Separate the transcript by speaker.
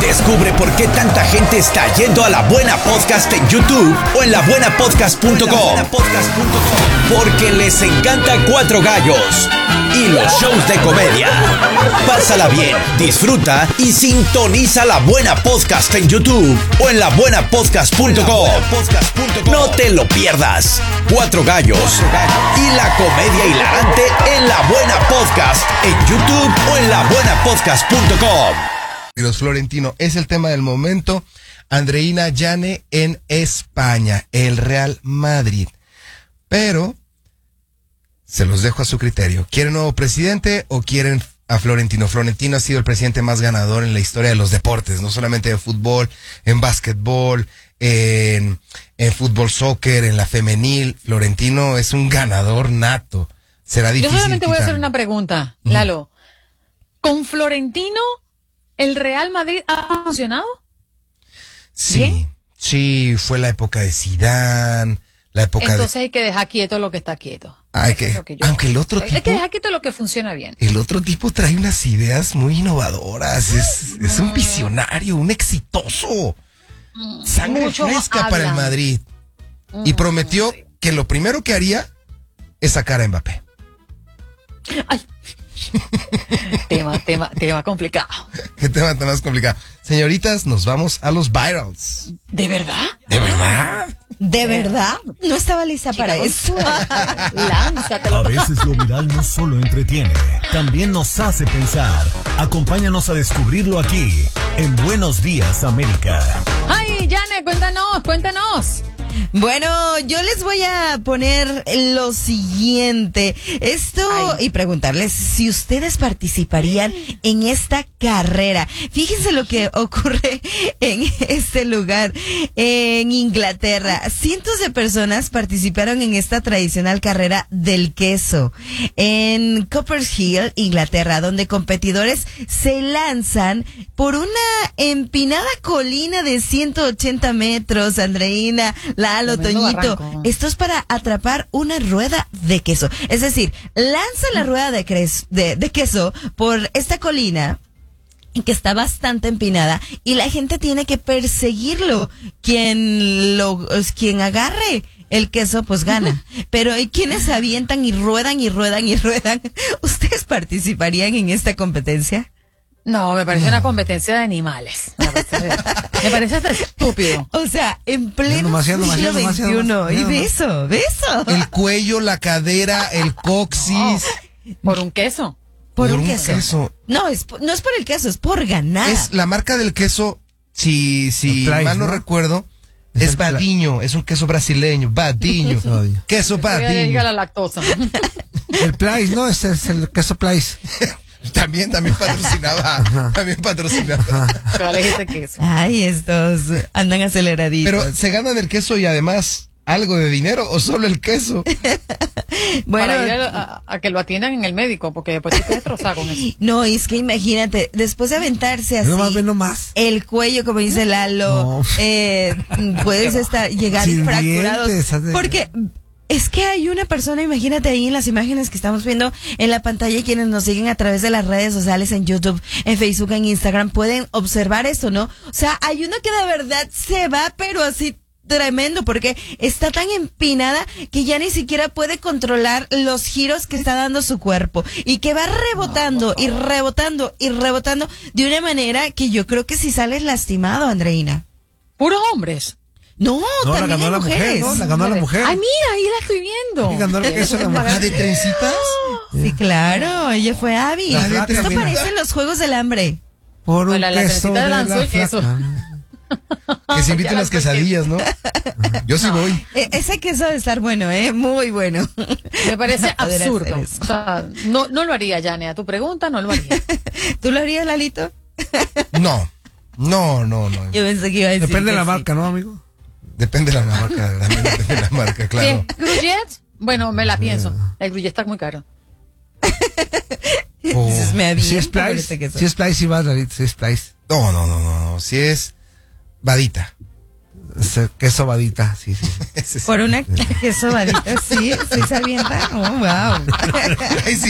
Speaker 1: Descubre por qué tanta gente está yendo a La Buena Podcast en YouTube o en labuenapodcast.com. Porque les encanta Cuatro Gallos y los shows de comedia. Pásala bien, disfruta y sintoniza La Buena Podcast en YouTube o en labuenapodcast.com. No te lo pierdas. Cuatro Gallos y la comedia hilarante en La Buena Podcast en YouTube o en labuenapodcast.com.
Speaker 2: Y los Florentino es el tema del momento. Andreina Llane en España, el Real Madrid. Pero se los dejo a su criterio. ¿Quieren nuevo presidente o quieren a Florentino? Florentino ha sido el presidente más ganador en la historia de los deportes, no solamente de fútbol, en básquetbol, en fútbol soccer, en la femenil. Florentino es un ganador nato. Será difícil.
Speaker 3: Yo solamente voy a hacer
Speaker 2: quitarlo.
Speaker 3: una pregunta, Lalo. ¿Con Florentino el Real Madrid ha funcionado?
Speaker 2: Sí,
Speaker 3: ¿Bien?
Speaker 2: sí, fue la época de Zidane, la época
Speaker 3: Entonces hay que dejar quieto lo que está quieto.
Speaker 2: Aunque el otro
Speaker 3: Hay que
Speaker 2: tipo,
Speaker 3: dejar quieto lo que funciona bien.
Speaker 2: el otro tipo trae unas ideas muy innovadoras, es un visionario, un exitoso, sangre
Speaker 3: Muchos
Speaker 2: fresca para el
Speaker 3: hablan.
Speaker 2: Madrid, y prometió que lo primero que haría es sacar a Mbappé.
Speaker 3: Ay. tema complicado.
Speaker 2: Qué tema tan más complicado. Señoritas, nos vamos a los virals.
Speaker 3: ¿De verdad?
Speaker 2: ¿De verdad?
Speaker 4: ¿De verdad? No estaba lista para eso.
Speaker 3: Lánzatelo.
Speaker 5: A veces lo viral no solo entretiene, también nos hace pensar. Acompáñanos a descubrirlo aquí, en Buenos Días, América.
Speaker 3: Ay, Llane, cuéntanos.
Speaker 4: Bueno, yo les voy a poner lo siguiente. Y preguntarles si ustedes participarían en esta carrera. Fíjense lo que ocurre en este lugar, en Inglaterra. Cientos de personas participaron en esta tradicional carrera del queso en Coppershill, Inglaterra, donde competidores se lanzan por una empinada colina de 180 metros, Andreina, Lalo,
Speaker 3: Tremendo
Speaker 4: Toñito.
Speaker 3: barranco.
Speaker 4: Esto es para atrapar una rueda de queso. Es decir, lanza la rueda de queso por esta colina que está bastante empinada y la gente tiene que perseguirlo. Quien agarre el queso, pues gana. Pero hay quienes avientan y ruedan y ruedan y ruedan. ¿Ustedes participarían en esta competencia?
Speaker 3: No, me parece una competencia de animales. Me parece hasta estúpido.
Speaker 4: O sea, en pleno
Speaker 6: Demasiado,
Speaker 4: siglo
Speaker 6: demasiado.
Speaker 4: XXI. Y beso.
Speaker 2: El cuello, la cadera, el coxis.
Speaker 3: Por un queso.
Speaker 4: Por un queso. No, no es por el queso, es por ganar.
Speaker 2: Es la marca del queso, si
Speaker 6: El Price,
Speaker 2: mal no
Speaker 6: ¿no?
Speaker 2: recuerdo,
Speaker 6: Es
Speaker 2: es
Speaker 6: el Price.
Speaker 2: Badiño, es un queso brasileño, Badiño. Queso
Speaker 3: Diga
Speaker 2: Badiño.
Speaker 3: la lactosa.
Speaker 6: El Place, ¿no? Es el queso Place.
Speaker 2: También patrocinaba. También patrocinaba.
Speaker 3: ¿Cuál es ese queso?
Speaker 4: Ay, estos andan aceleraditos.
Speaker 2: Pero se gana del queso y además algo de dinero o solo el queso.
Speaker 4: bueno,
Speaker 3: Para ir a que lo atiendan en el médico, porque después te puedes destrozar con eso.
Speaker 4: no, es que imagínate, después de aventarse así,
Speaker 6: Ve nomás.
Speaker 4: el cuello, como dice Lalo, puedes llegar
Speaker 6: Sin
Speaker 4: fracturados.
Speaker 6: dientes,
Speaker 4: Porque es que hay una persona, imagínate ahí en las imágenes que estamos viendo en la pantalla, y quienes nos siguen a través de las redes sociales, en YouTube, en Facebook, en Instagram, pueden observar esto, ¿no? O sea, hay uno que de verdad se va, pero así tremendo, porque está tan empinada que ya ni siquiera puede controlar los giros que está dando su cuerpo, y que va rebotando y rebotando y rebotando de una manera que yo creo que si sales lastimado, Andreina.
Speaker 3: Puros hombres.
Speaker 4: No,
Speaker 6: No, la
Speaker 4: también
Speaker 6: ganó
Speaker 4: hay
Speaker 6: la mujer,
Speaker 4: mujeres.
Speaker 6: ¿no? La ganó la mujer.
Speaker 3: Ay, mira, ahí la estoy viendo.
Speaker 6: Sí, ganó el queso la mujer.
Speaker 2: ¿La de trencitas?
Speaker 4: Sí, claro, ella fue Abby.
Speaker 2: La flaca,
Speaker 4: Esto
Speaker 2: mira.
Speaker 4: parece los Juegos del Hambre.
Speaker 6: Por un
Speaker 3: Hola, la
Speaker 6: queso
Speaker 3: trencita
Speaker 6: de
Speaker 3: lanzó
Speaker 6: la
Speaker 3: el queso.
Speaker 6: flaca.
Speaker 2: Que se inviten
Speaker 3: Ya
Speaker 2: las
Speaker 3: la saqué.
Speaker 2: quesadillas, ¿no? Yo sí voy.
Speaker 4: Ese queso debe estar bueno, muy bueno.
Speaker 3: Me parece
Speaker 4: Poder hacer
Speaker 3: absurdo.
Speaker 4: eso.
Speaker 3: O sea, no lo haría, Llane. A tu pregunta, no lo haría.
Speaker 4: ¿Tú lo harías, Lalito?
Speaker 2: No.
Speaker 4: Yo pensé que iba a decir
Speaker 6: Depende de
Speaker 4: que
Speaker 6: la
Speaker 4: sí.
Speaker 6: marca, ¿no, amigo?
Speaker 2: Depende de la marca, también depende de la marca, claro.
Speaker 3: ¿Qué? ¿Gruyet? Bueno, me la pienso. El Gruyet está muy caro.
Speaker 4: Entonces me aviento
Speaker 6: Si es
Speaker 4: por
Speaker 6: Place,
Speaker 4: ese queso.
Speaker 6: si es Place, sí va, David, si es Place.
Speaker 2: No. Si es Badita.
Speaker 6: Queso vadita, sí.
Speaker 2: Ese sí.
Speaker 4: Por una queso vadita, sí se avienta. Oh, wow.
Speaker 2: Ay, sí.